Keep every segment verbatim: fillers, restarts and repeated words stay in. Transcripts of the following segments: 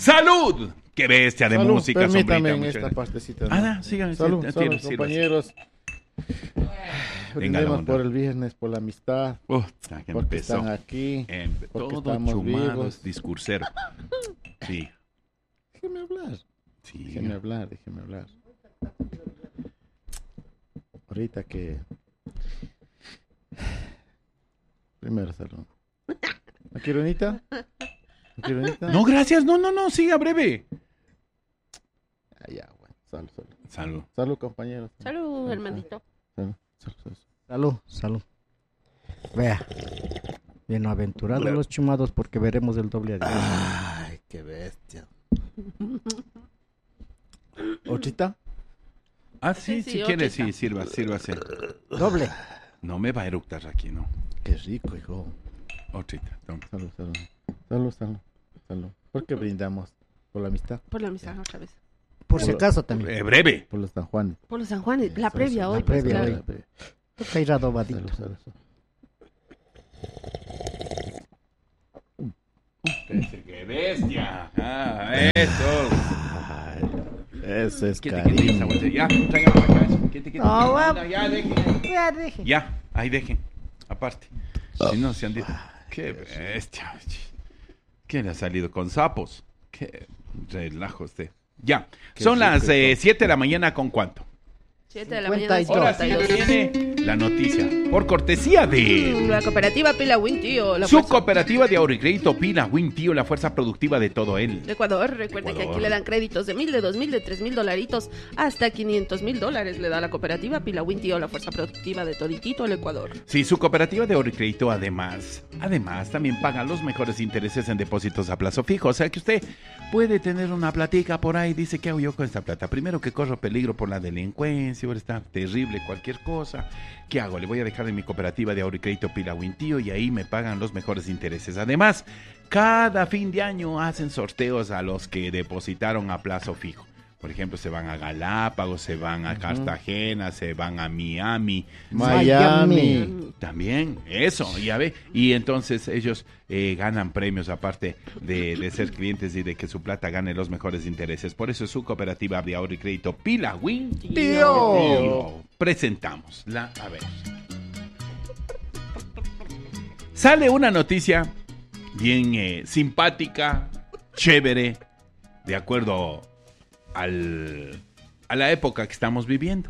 ¡Salud! ¡Qué bestia de salud, música, permítame sombrita! en esta pastecita. ¿no? Ah, síganme. Salud, sí, salud, tiro, sirva, compañeros. Venga, Brindemos la por el viernes, por la amistad, Uh, que porque empezó. están aquí, Em, porque todo estamos chumado, vivos. es discursero. Sí, Déjeme hablar, sí. déjeme hablar, déjeme hablar. Ahorita que... Primero salud. ¿No quiero unita? ¿No quiero unita? No, gracias. No, no, no. Siga breve. Ah, ya, bueno. Salud, salud. Salud. Salud, compañeros. Salud, hermanito. Salud, salud, salud. Salud, salud. Vea. Bienaventurados los chumados porque veremos el doble a Dios. Ay, qué bestia. ¿Ochita? Ah, sí, Sí, sí, si quiere, ochenta. sí, sirva, sírvase. Doble. No me va a eructar aquí, ¿no? Qué rico, hijo. Otrita, toma. Salud, salud. Salud, salud. Salud. ¿Por qué brindamos? ¿Por la amistad? Por la amistad otra vez. Por si acaso también. Eh, breve. ¿Por los San Juanes? Por los San Juanes, la Salud, previa salud. hoy. La pues, previa claro. hoy. Toca ir adobadito. Salud, salud, salud. ¡Qué bestia! Ah, eso. Ay, eso es Quite, quite esa cariño. botella. Ya, traigan para acá eso. Quite, quite. No, No, va- ya, dejen. Ya, deje. Ya, ahí dejen. Aparte. Si no, se han dicho. ¡Qué bestia! ¿Quién le ha salido con sapos? ¡Qué relajo usted! Ya, Qué son rico las eh, esto. siete de la mañana con cuánto. siete de la mañana. cincuenta y dos. Ahora sí viene la noticia. Por cortesía de La cooperativa Pila Win, tío. La su fuerza cooperativa de ahorro y crédito Pila Win, tío, la fuerza productiva de todo él. de Ecuador. Recuerda que Ecuador. aquí le dan créditos de mil, de dos mil, de tres mil dolaritos, hasta quinientos mil dólares le da la cooperativa Pila Win, tío, la fuerza productiva de toditito el Ecuador. Sí, su cooperativa de ahorro y crédito además, además también paga los mejores intereses en depósitos a plazo fijo. O sea que usted puede tener una platica por ahí, dice, ¿qué hago yo con esta plata? Primero que corro peligro por la delincuencia, ahora está terrible cualquier cosa. ¿Qué hago? Le voy a dejar en mi cooperativa de ahorro y crédito Pila Win, tío, y ahí me pagan los mejores intereses. Además, cada fin de año hacen sorteos a los que depositaron a plazo fijo. Por ejemplo, se van a Galápagos, se van a Cartagena, se van a Miami. Miami. También, eso, ya ve. Y entonces ellos eh, ganan premios aparte de, de ser clientes y de que su plata gane los mejores intereses. Por eso es su cooperativa de ahorro y crédito Pila Win. Tío. Tío. Presentamos la, a ver. Sale una noticia bien eh, simpática, chévere, de acuerdo al, a la época que estamos viviendo.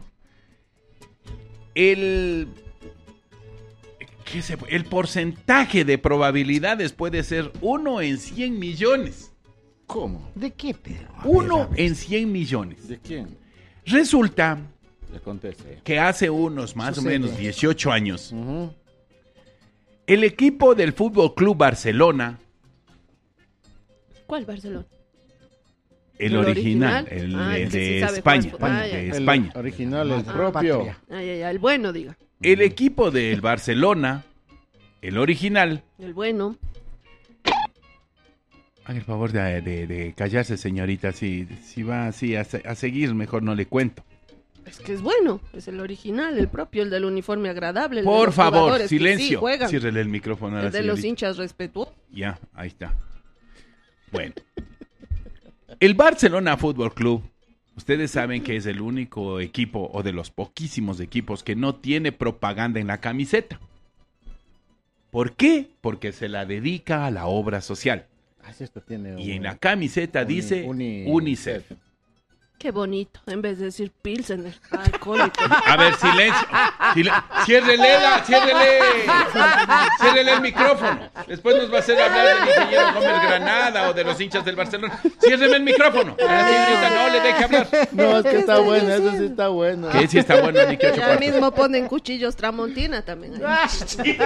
El, ¿qué se, el porcentaje de probabilidades puede ser uno en cien millones. ¿Cómo? ¿De qué, Pedro? A ver, uno a ver. en cien millones. ¿De quién? Resulta Le conteste. que hace unos más Sucede. o menos dieciocho años, Ujú. el equipo del Fútbol Club Barcelona, ¿Cuál Barcelona? el, ¿El original, original? el Ah, de, el que sí de sabe España, jugar fútbol. Ah, de ya. El España. original, el Ah, propio. patria. Ay, ay, ay, el bueno, diga. El equipo del Barcelona, el original, El bueno. haga el favor de, de- de callarse, señorita, si, si va así a, se- a seguir, mejor no le cuento. Es que es bueno, es el original, el propio, el del uniforme agradable. El de Por los favor, jugadores que silencio. sí juegan, Ciérrele el micrófono a la el de los señorita. hinchas respetuosos. Ya, ahí está. Bueno. El Barcelona Fútbol Club, ustedes saben que es el único equipo o de los poquísimos equipos que no tiene propaganda en la camiseta. ¿Por qué? Porque se la dedica a la obra social. Ah, sí, esto tiene Y un- en la camiseta uni- dice uni- UNICEF. Qué bonito, en vez de decir Pilsener, alcohólico. A ver, silencio. Sile- ciérrele, la- ciérrele. Ciérrele el micrófono. Después nos va a hacer hablar del ingeniero Gómez Granada o de los hinchas del Barcelona. Ciérreme el micrófono. A la señorita no le deje hablar. No, es que está bueno, eso sí está bueno. Que sí está bueno, ni que ocho Ya cuartos. mismo ponen cuchillos Tramontina también. ahí.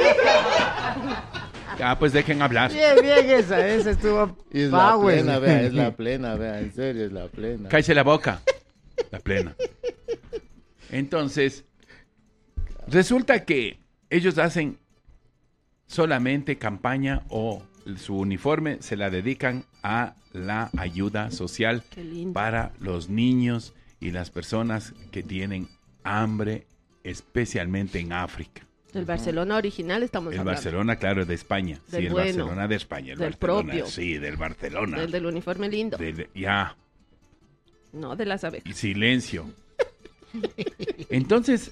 Ah, pues dejen hablar. Bien, bien, esa, esa estuvo Y es la power. plena, vea, es la plena, vea, en serio, es la plena. Cállese la boca. La plena. Entonces, resulta que ellos hacen solamente campaña o su uniforme se la dedican a la ayuda social Qué lindo. para los niños y las personas que tienen hambre, especialmente en África. El Barcelona original estamos El hablando. Barcelona, claro, de España. Del sí, el bueno. Barcelona de España. El Del Barcelona, propio. Sí, del Barcelona. El del uniforme lindo. Del- ya, No, de las abejas. y silencio. Entonces,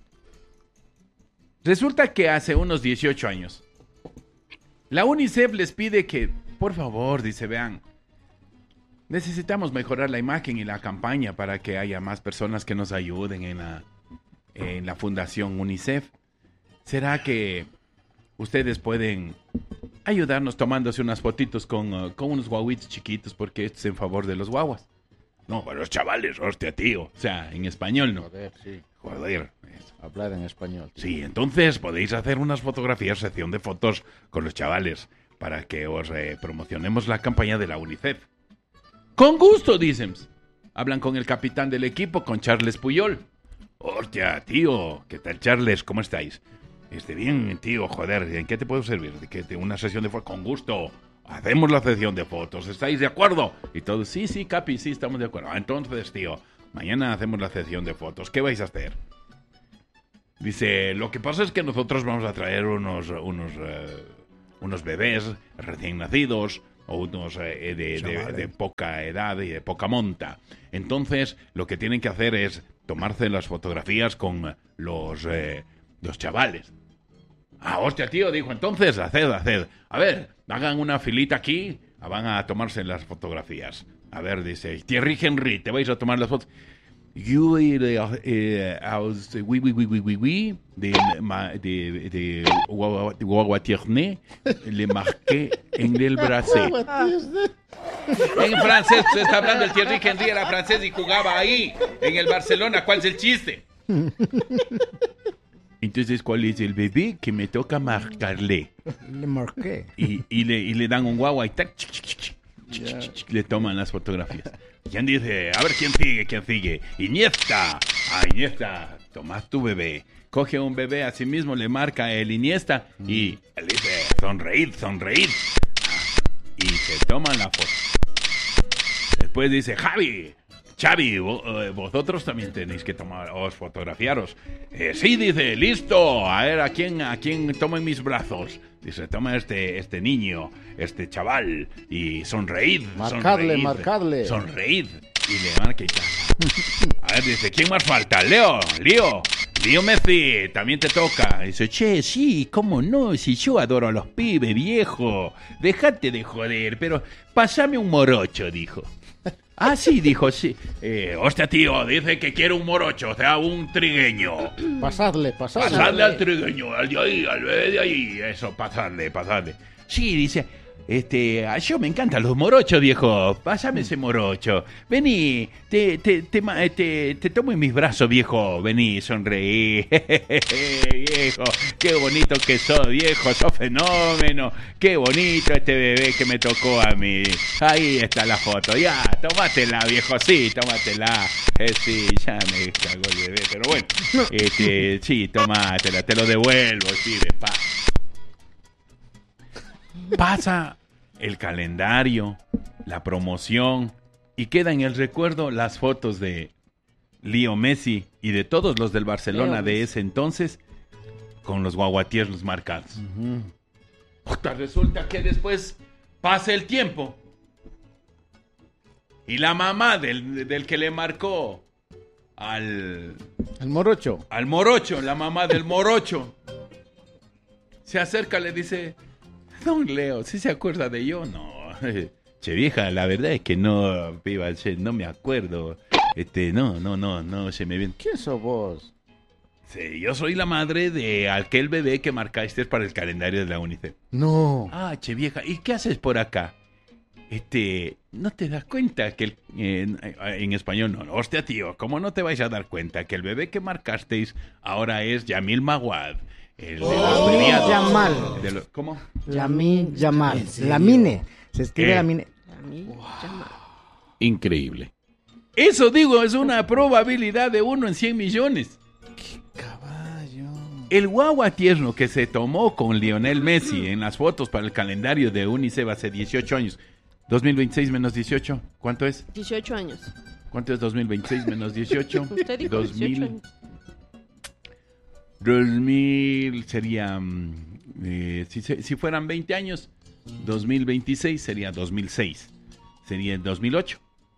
resulta que hace unos dieciocho años, la UNICEF les pide que, por favor, dice, vean, necesitamos mejorar la imagen y la campaña para que haya más personas que nos ayuden en la, en la Fundación UNICEF. ¿Será que ustedes pueden ayudarnos tomándose unas fotitos con, uh, con unos guaguitos chiquitos? Porque esto es en favor de los guaguas. No, para los chavales, hostia, tío. O sea, en español no. Joder, sí. Joder. eso. Hablar en español. tío. Sí, entonces podéis hacer unas fotografías, sección de fotos con los chavales, para que os eh, promocionemos la campaña de la UNICEF. Con gusto, dicen. Hablan con el capitán del equipo, con Charles Puyol. Hostia, tío, ¿qué tal, Charles? ¿Cómo estáis? Este, bien, tío, joder, ¿en qué te puedo servir? ¿De qué? ¿De una sesión de fotos? Con gusto. Hacemos la sesión de fotos, ¿estáis de acuerdo? Y todos, sí, sí, Capi, sí, estamos de acuerdo. Ah, entonces, tío, mañana hacemos la sesión de fotos. ¿Qué vais a hacer? Dice, lo que pasa es que nosotros vamos a traer unos, unos, eh, unos bebés recién nacidos o unos eh, de, de, de poca edad y de poca monta. Entonces, lo que tienen que hacer es tomarse las fotografías con los, eh, los chavales. Ah, hostia, tío, dijo, entonces, haced, haced. A ver, hagan una filita aquí, van a tomarse las fotografías. A ver, dice, Thierry Henry, te vais a tomar las fotos. Yo eh, eh, aus oui oui oui oui oui oui de ma, de de Guagua- de Guaguatierné le marqué en el brazo. En francés, se está hablando el Thierry Henry era francés y jugaba ahí en el Barcelona. ¿Cuál es el chiste? Entonces, ¿cuál es el bebé que me toca marcarle? Le marqué. Y, y, le, y le dan un guagua y tac, chic, chic, chic, chic, chic, chic, chic, le toman las fotografías. ¿Quién dice? A ver, ¿quién sigue? ¿Quién sigue? Iniesta. Ah, Iniesta, tomás tu bebé. Coge a un bebé a sí mismo, le marca el Iniesta y él dice, sonreír, sonreír. Ah, y se toman la foto. Después dice, Javi, Xavi, vo- eh, vosotros también tenéis que tomar, os fotografiaros. Eh, sí, dice, listo. A ver, ¿a quién, a quién tomo en mis brazos? Dice, toma este, este niño, este chaval, y sonreíd. Marcadle, sonreíd, marcadle. Sonreíd. Y le marca y tal. A ver, dice, ¿quién más falta? Leo, Leo. Leo Messi, también te toca. Dice, che, sí, cómo no, si yo adoro a los pibes, viejo. Déjate de joder, pero pásame un morocho, dijo. Ah, sí, dijo, sí. Eh, hostia, tío, dice que quiere un morocho, o sea, un trigueño. Pasadle, pasadle. Pasadle al trigueño, al de ahí, al bebé de ahí. Eso, pasadle, pasadle. Sí, dice, este, a yo me encantan los morochos, viejo. Pásame ese morocho. Vení, te, te, te, ma- te, te tomo en mis brazos, viejo. Vení, sonreí. Viejo, qué bonito que sos, viejo, sos fenómeno. Qué bonito este bebé que me tocó a mí. Ahí está la foto, ya, tómatela, viejo, sí, tómatela. Eh, sí, ya me cagó el bebé, pero bueno. Este, sí, tómatela, te lo devuelvo, sí, de paz. Pasa el calendario, la promoción y queda en el recuerdo las fotos de Leo Messi y de todos los del Barcelona Leo de Messi. ese entonces con los guaguatiernos marcados. Puta, resulta que después pasa el tiempo y la mamá del, del que le marcó al, El morocho. al morocho, la mamá del morocho, se acerca, le dice, don Leo, ¿sí se acuerda de yo? No, che vieja, la verdad es que no, piba, che, no me acuerdo. Este, no, no, no, no se me viene. ¿Quién sos vos? Sí, yo soy la madre de aquel bebé que marcaste para el calendario de la UNICEF. No. Ah, che vieja, ¿y qué haces por acá? Este, ¿no te das cuenta que el, eh, en español no? Hostia, tío, ¿cómo no te vais a dar cuenta que el bebé que marcasteis ahora es Yamil Maguad? El de los Yamin premiados. Yamal. De los- ¿Cómo? Lamin Yamal. ¿En serio? Lamine. Se escribe ¿Qué? Lamine. A mí, llama. Increíble. Eso digo, es una probabilidad de uno en cien millones. Caballo. El guagua tierno que se tomó con Lionel Messi en las fotos para el calendario de UNICEF hace dieciocho años. dos mil veintiséis menos dieciocho, ¿cuánto es? dieciocho años. ¿Cuánto es dos mil veintiséis menos dieciocho? Usted dijo dos dieciocho mil. años. dos mil sería, mm, eh, si, se- si fueran veinte años, dos mil veintiséis sería dos mil seis, sería el dos mil ocho.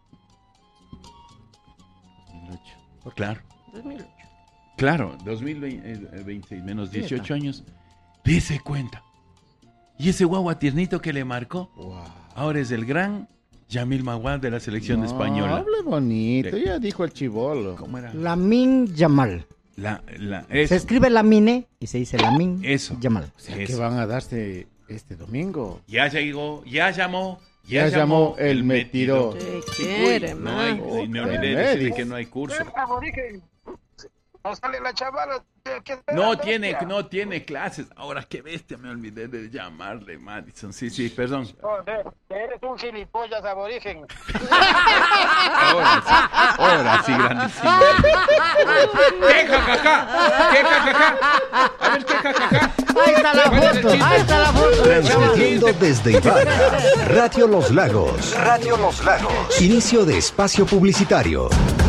Claro, dos mil ocho. claro, dos mil veintiséis menos dieciocho años, dese cuenta. Y ese guagua tiernito que le marcó, Wow. ahora es el gran Yamil Maguad de la selección No, española. Hable bonito, Sí. ya dijo el chibolo. ¿Cómo era? Lamin Yamal. La, la, Se eso, escribe Lamine y se dice Lamin Eso. Yamal. O sea, Eso. que van a darse este domingo. ya llegó, ya llamó, Ya ya, llamó llamó el metidor. ¿Qué Uy, quiere, no hay, man? me Otra olvidé de vez. decirle que no hay curso. No sale la chavala. ¿qué espera, No bestia? tiene, no tiene clases. Ahora qué bestia, me olvidé de llamarle, Madison. Sí, sí, perdón. Joder, eres un gilipollas aborigen. Ahora sí, ahora sí, grandísimo. ¿Qué jajaja? ¿Qué jajaja? A ver, ¿qué jajaja? Ahí está la ¿Cuál es el foto, chiste? ahí está la foto. Transmitiendo desde Ibarra, Radio Los Lagos. Radio Los Lagos. Inicio de espacio publicitario.